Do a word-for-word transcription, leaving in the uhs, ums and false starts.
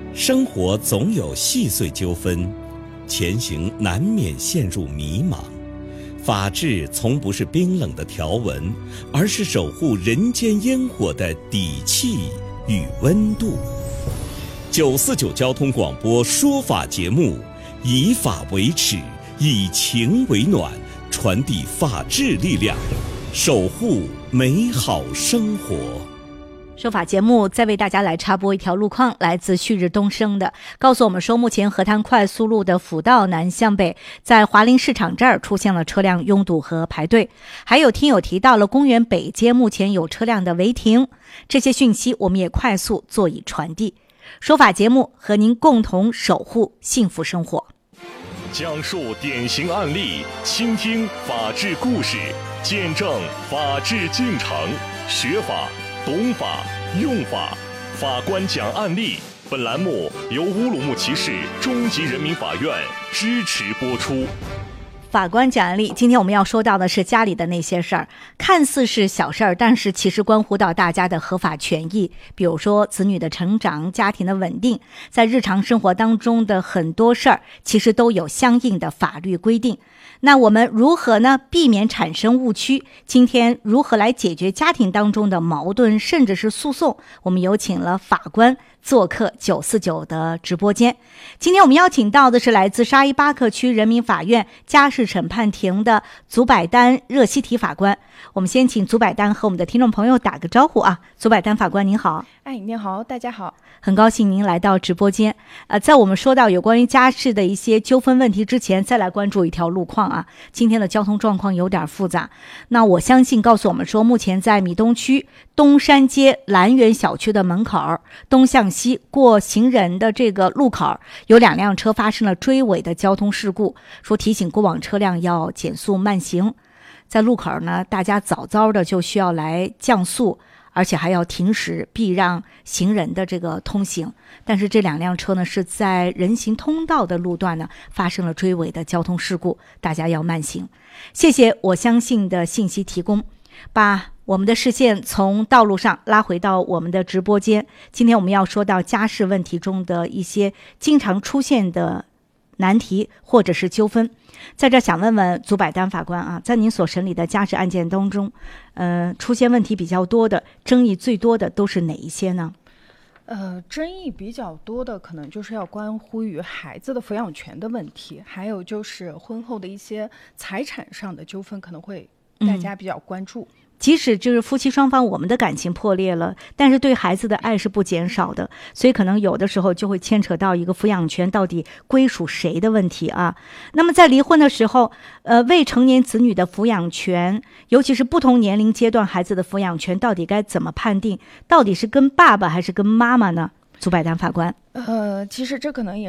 生活总有细碎纠纷，前行难免陷入迷茫。法治从不是冰冷的条文，而是守护人间烟火的底气与温度。九四九交通广播说法节目，以法为尺，以情为暖，传递法治力量，守护美好生活。 说法节目再为大家来插播一条路况，来自旭日东升的，告诉我们说，目前河滩快速路的辅道南向北，在华林市场这儿出现了车辆拥堵和排队。还有听友提到了公园北街目前有车辆的违停，这些讯息我们也快速做以传递。说法节目和您共同守护幸福生活， 讲述典型案例，倾听法治故事，见证法治进程，学法懂法用法，法官讲案例。本栏目由乌鲁木齐市中级人民法院支持播出。 法官讲案例，今天我们要说到的是家里的那些事儿，看似是小事儿，但是其实关乎到大家的合法权益。比如说子女的成长、家庭的稳定，在日常生活当中的很多事儿，其实都有相应的法律规定。那我们如何呢避免产生误区？今天如何来解决家庭当中的矛盾甚至是诉讼？我们有请了法官做客九四九的直播间。今天我们邀请到的是来自沙依巴克区人民法院家事审判庭的祖百丹热西提法官。我们先请祖百丹和我们的听众朋友打个招呼啊。祖百丹法官您好。 哎，您好，大家好。 很高兴您来到直播间。呃，在我们说到有关于家事的一些纠纷问题之前，再来关注一条路况啊。今天的交通状况有点复杂。那我相信告诉我们说，目前在米东区东山街兰园小区的门口东向西过行人的这个路口，有两辆车发生了追尾的交通事故，说提醒过往车辆要减速慢行。在路口呢，大家早早的就需要来降速，而且还要停驶避让行人的这个通行。但是这两辆车呢是在人行通道的路段呢发生了追尾的交通事故，大家要慢行。谢谢我相信的信息提供，把我们的视线从道路上拉回到我们的直播间。今天我们要说到家事问题中的一些经常出现的难题或者是纠纷。在这想问问祖百丹法官啊，在您所审理的家事案件当中，呃，出现问题比较多的、争议最多的都是哪一些呢？ 呃，争议比较多的可能就是要关乎于孩子的抚养权的问题，还有就是婚后的一些财产上的纠纷，可能会大家比较关注。嗯， 即使就是夫妻双方我们的感情破裂了，但是对孩子的爱是不减少的，所以可能有的时候就会牵扯到一个抚养权到底归属谁的问题啊。那么在离婚的时候，呃，未成年子女的抚养权，尤其是不同年龄阶段孩子的抚养权到底该怎么判定？到底是跟爸爸还是跟妈妈呢？祖百丹法官。 呃，其实这可能也